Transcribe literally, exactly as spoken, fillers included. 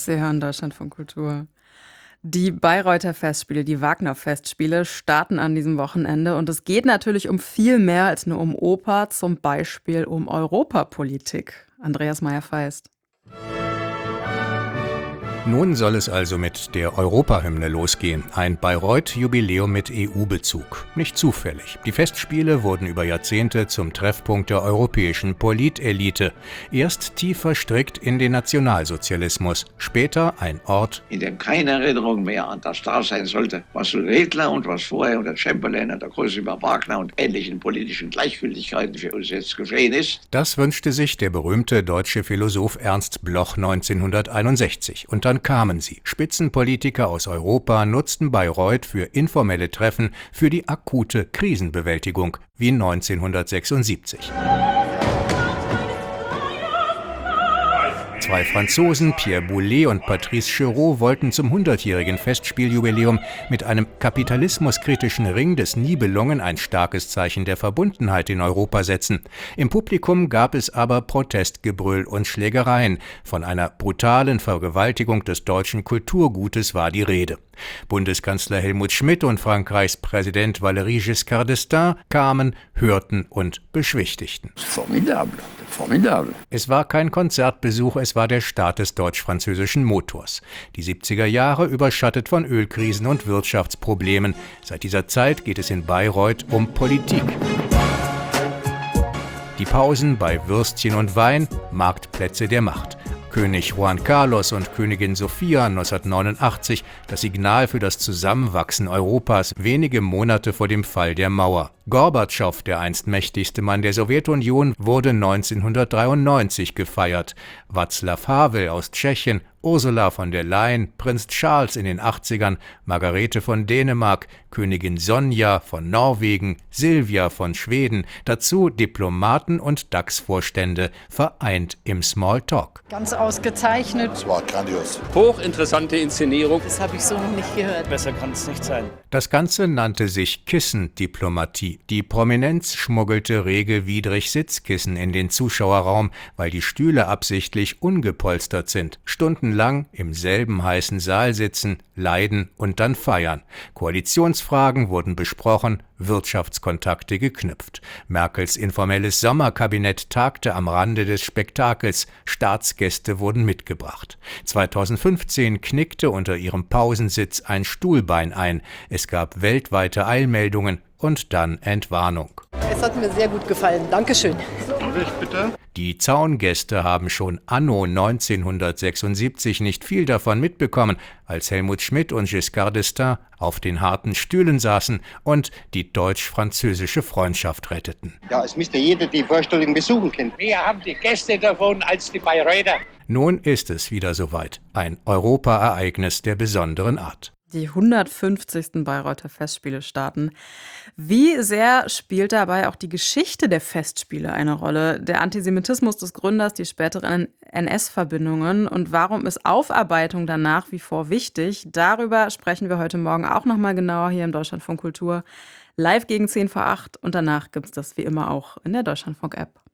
Sie hören Deutschlandfunk Kultur. Die Bayreuther Festspiele, die Wagner-Festspiele, starten an diesem Wochenende. Und es geht natürlich um viel mehr als nur um Oper, zum Beispiel um Europapolitik. Andreas Meyer-Feist. Nun soll es also mit der Europahymne losgehen. Ein Bayreuth-Jubiläum mit E U-Bezug. Nicht zufällig. Die Festspiele wurden über Jahrzehnte zum Treffpunkt der europäischen Politelite. Erst tief verstrickt in den Nationalsozialismus. Später ein Ort, in dem keine Erinnerung mehr an das da sein sollte, was Redler und was vorher unter Chamberlain und der Cosima Wagner und ähnlichen politischen Gleichgültigkeiten für uns jetzt geschehen ist. Das wünschte sich der berühmte deutsche Philosoph Ernst Bloch neunzehnhunderteinundsechzig. Und dann kamen sie. Spitzenpolitiker aus Europa nutzten Bayreuth für informelle Treffen für die akute Krisenbewältigung, wie neunzehnhundertsechsundsiebzig. Zwei Franzosen, Pierre Boulez und Patrice Chéreau, wollten zum hundertjährigen Festspieljubiläum mit einem kapitalismuskritischen Ring des Nibelungen ein starkes Zeichen der Verbundenheit in Europa setzen. Im Publikum gab es aber Protestgebrüll und Schlägereien. Von einer brutalen Vergewaltigung des deutschen Kulturgutes war die Rede. Bundeskanzler Helmut Schmidt und Frankreichs Präsident Valéry Giscard d'Estaing kamen, hörten und beschwichtigten. Formidable, formidable. Es war kein Konzertbesuch, es war der Start des deutsch-französischen Motors. Die siebziger Jahre überschattet von Ölkrisen und Wirtschaftsproblemen. Seit dieser Zeit geht es in Bayreuth um Politik. Die Pausen bei Würstchen und Wein, Marktplätze der Macht. König Juan Carlos und Königin Sophia neunzehnhundertneunundachtzig, das Signal für das Zusammenwachsen Europas wenige Monate vor dem Fall der Mauer. Gorbatschow, der einst mächtigste Mann der Sowjetunion, wurde neunzehnhundertdreiundneunzig gefeiert. Václav Havel aus Tschechien, Ursula von der Leyen, Prinz Charles in den achtzigern, Margarete von Dänemark, Königin Sonja von Norwegen, Silvia von Schweden, dazu Diplomaten und DAX-Vorstände, vereint im Smalltalk. Ganz ausgezeichnet. Es war grandios. Hochinteressante Inszenierung. Das habe ich so noch nicht gehört. Besser kann es nicht sein. Das Ganze nannte sich Kissendiplomatie. Die Prominenz schmuggelte regelwidrig Sitzkissen in den Zuschauerraum, weil die Stühle absichtlich ungepolstert sind. Stundenlang im selben heißen Saal sitzen, leiden und dann feiern. Koalitionsfragen wurden besprochen, Wirtschaftskontakte geknüpft. Merkels informelles Sommerkabinett tagte am Rande des Spektakels. Staatsgäste wurden mitgebracht. zweitausendfünfzehn knickte unter ihrem Pausensitz ein Stuhlbein ein. Es gab weltweite Eilmeldungen und dann Entwarnung. Es hat mir sehr gut gefallen. Dankeschön. Bitte? Die Zaungäste haben schon anno neunzehnhundertsechsundsiebzig nicht viel davon mitbekommen, als Helmut Schmidt und Giscard d'Estaing auf den harten Stühlen saßen und die deutsch-französische Freundschaft retteten. Ja, es müsste jeder die Vorstellung besuchen können. Wir haben die Gäste davon als die Bayreuther. Nun ist es wieder soweit. Ein Europaereignis der besonderen Art. Die hundertfünfzigsten Bayreuther Festspiele starten. Wie sehr spielt dabei auch die Geschichte der Festspiele eine Rolle? Der Antisemitismus des Gründers, die späteren N S-Verbindungen und warum ist Aufarbeitung dann nach wie vor wichtig? Darüber sprechen wir heute Morgen auch nochmal genauer hier im Deutschlandfunk Kultur. Live gegen zehn vor acht und danach gibt es das wie immer auch in der Deutschlandfunk-App.